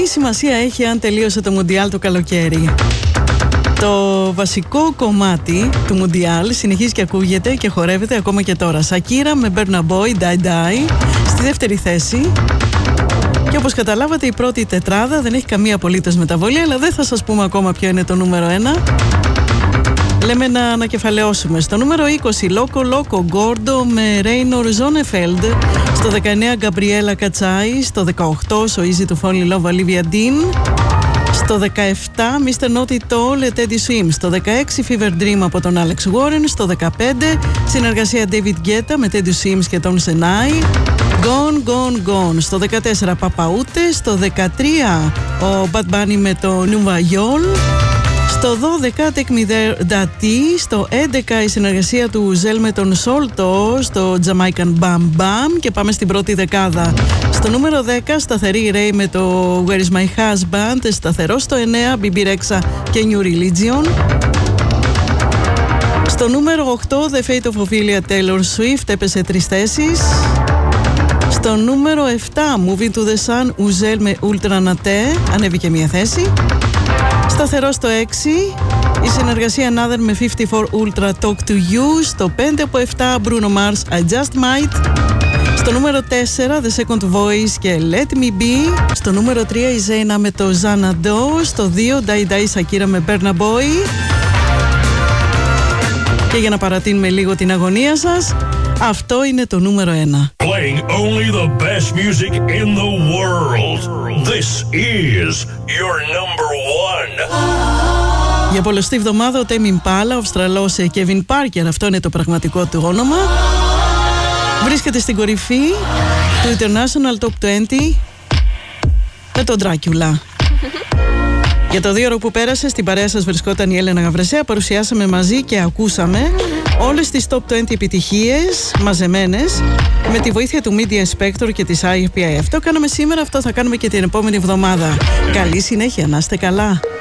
σημασία έχει αν τελείωσε το Μουντιάλ το καλοκαίρι? Το βασικό κομμάτι του Μουντιάλ συνεχίζει και ακούγεται και χορεύεται ακόμα και τώρα. Σακύρα με Burna Boy, Die Die, στη δεύτερη θέση. Και όπως καταλάβατε, η πρώτη τετράδα δεν έχει καμία απολύτως μεταβολή, αλλά δεν θα σας πούμε ακόμα ποιο είναι το νούμερο 1. Λέμε να ανακεφαλαιώσουμε. Στο νούμερο 20, Loco Loco Gordo με Raynor Zonnefeld. Στο 19, Gabriela Katsai. Στο 18, So Easy to Fall in Love, Olivia Dean. Στο 17, Mr. Naughty Tall, Teddy Swims. Στο 16, Fever Dream από τον Alex Warren. Στο 15, συνεργασία David Guetta με Teddy Swims και τον Senai. Gone, Gone, Gone. Στο 14, Papaute. Στο 13, ο Bad Bunny με το Nueva York. Στο 12, Take Me There, Dati. Στο 11, η συνεργασία του Ζέλ με τον Solto στο Jamaican Bam Bam. Και πάμε στην πρώτη δεκάδα. Στο νούμερο 10, σταθερή Ray με το Where Is My Husband. Σταθερό στο 9, BB Rexha και New Religion. Στο νούμερο 8, The Fate of Ophelia Taylor Swift, έπεσε 3 θέσεις. Στο νούμερο 7, Moving to the Sun, Uzel με Ultra Nate, ανέβηκε μια θέση. Σταθερό στο 6, η συνεργασία Another με 54 Ultra Talk to You. Στο 5 από 7, Bruno Mars, I Just Might. Στο νούμερο 4, The Second Voice και Let Me Be. Στο νούμερο 3, η Zayna με το Xanadu. Στο 2, Die Die Shakira με Burna Boy. Και για να παρατείνουμε λίγο την αγωνία σας, αυτό είναι το νούμερο 1. Playing only the best music in the world. This is your number 1. Για πολλωστή εβδομάδα ο Tame Impala, ο Αυστραλός Kevin Parker, αυτό είναι το πραγματικό του όνομα, βρίσκεται στην κορυφή του International Top 20 με τον Dracula. Για το 2ωρο που πέρασε, στην παρέα σας βρισκόταν η Έλενα Γαβρεσέα. Παρουσιάσαμε μαζί και ακούσαμε όλες τις Top 20 επιτυχίες μαζεμένες με τη βοήθεια του Media Inspector και της IFPI. Αυτό κάναμε σήμερα, αυτό θα κάνουμε και την επόμενη εβδομάδα. Καλή συνέχεια, να είστε καλά.